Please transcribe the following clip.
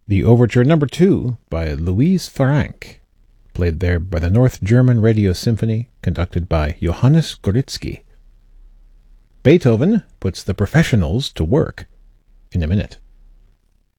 The Overture Number 2 by Louise Franck, played there by the North German Radio Symphony, conducted by Johannes Gorizki. Beethoven puts the professionals to work in a minute.